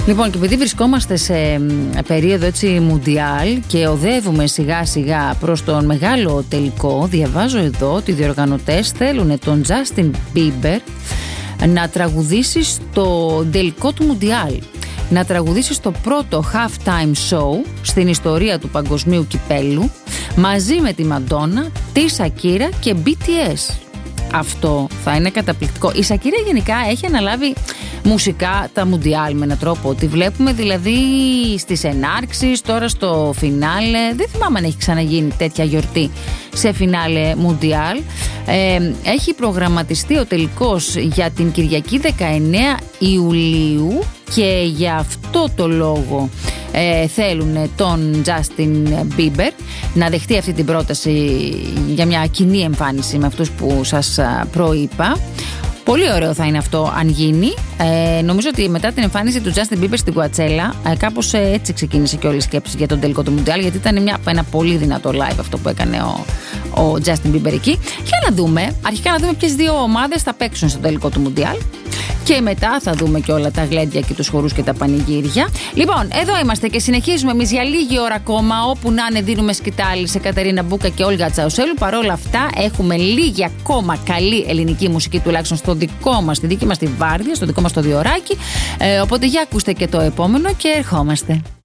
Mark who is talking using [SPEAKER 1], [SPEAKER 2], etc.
[SPEAKER 1] Λοιπόν, και επειδή βρισκόμαστε σε περίοδο έτσι μουντιάλ και οδεύουμε σιγά σιγά προς τον μεγάλο τελικό, διαβάζω εδώ ότι οι διοργανωτές θέλουν τον Justin Bieber να τραγουδήσει στο τελικό του μουντιάλ. Να τραγουδήσει στο πρώτο halftime show στην ιστορία του παγκοσμίου κυπέλου μαζί με τη Μαντόνα, τη Σακύρα και BTS. Αυτό θα είναι καταπληκτικό. Η Σακύρα γενικά έχει αναλάβει μουσικά τα μουντιάλ με έναν τρόπο. Τη βλέπουμε δηλαδή στις ενάρξεις, τώρα στο φινάλε. Δεν θυμάμαι αν έχει ξαναγίνει τέτοια γιορτή σε φινάλε μουντιάλ. Έχει προγραμματιστεί ο τελικός για την Κυριακή 19 Ιουλίου και για αυτό το λόγο θέλουν τον Justin Bieber να δεχτεί αυτή την πρόταση για μια κοινή εμφάνιση με αυτούς που σας προείπα. Πολύ ωραίο θα είναι αυτό αν γίνει. Νομίζω ότι μετά την εμφάνιση του Justin Bieber στην Κουατσέλα, κάπως έτσι ξεκίνησε και όλη η σκέψη για τον τελικό του Μουντιάλ, γιατί ήταν ένα πολύ δυνατό live αυτό που έκανε ο Justin Bieber εκεί. Για να δούμε, αρχικά να δούμε ποιες δύο ομάδες θα παίξουν στο τελικό του Μουντιάλ. Και μετά θα δούμε και όλα τα γλέντια και τους χορούς και τα πανηγύρια. Λοιπόν, εδώ είμαστε και συνεχίζουμε εμείς για λίγη ώρα ακόμα. Όπου να είναι, δίνουμε σκητάλη σε Κατερίνα Μπούκα και Όλγα Τσαουσέλου. Παρ' όλα αυτά, έχουμε λίγη ακόμα καλή ελληνική μουσική, τουλάχιστον στο δικό μας, στη δική μας τη βάρδια, στο δικό μας το διωράκι. Οπότε για ακούστε και το επόμενο και ερχόμαστε.